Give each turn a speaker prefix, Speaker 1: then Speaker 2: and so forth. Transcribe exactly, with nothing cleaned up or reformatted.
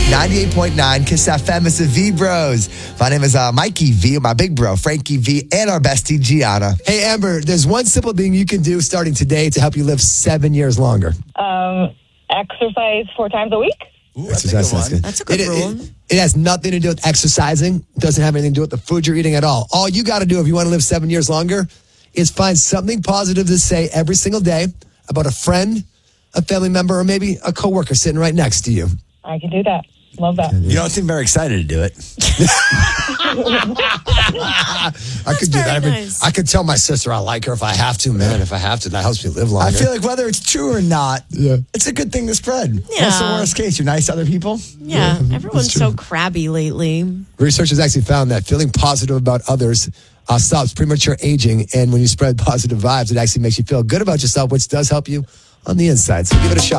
Speaker 1: ninety-eight point nine Kiss F M. It's the V Bros. My name is uh, Mikey V, my big bro, Frankie V, and our bestie, Gianna.
Speaker 2: Hey, Amber, there's one simple thing you can do starting today to help you live seven years longer.
Speaker 3: Um, exercise four times a week.
Speaker 1: Ooh, that's, exercise,
Speaker 4: a good
Speaker 1: that's
Speaker 4: good.
Speaker 1: good.
Speaker 4: That's a good
Speaker 2: it,
Speaker 4: rule.
Speaker 2: It, it has nothing to do with exercising. It doesn't have anything to do with the food you're eating at all. All you got to do if you want to live seven years longer is find something positive to say every single day about a friend, a family member, or maybe a coworker sitting right next to you.
Speaker 3: I can do that. Love that.
Speaker 5: You don't seem very excited to do it.
Speaker 2: I could do
Speaker 4: very
Speaker 2: that. I, mean,
Speaker 4: nice.
Speaker 2: I could tell my sister I like her if I have to, man. If I have to, that helps me live longer.
Speaker 5: I feel like whether it's true or not,
Speaker 2: Yeah.
Speaker 5: it's a good thing to spread.
Speaker 4: Yeah.
Speaker 5: What's the worst case? You're nice to other people?
Speaker 4: Yeah, everyone's so crabby lately.
Speaker 2: Research has actually found that feeling positive about others uh, stops premature aging. And when you spread positive vibes, it actually makes you feel good about yourself, which does help you on the inside. So give it a shot.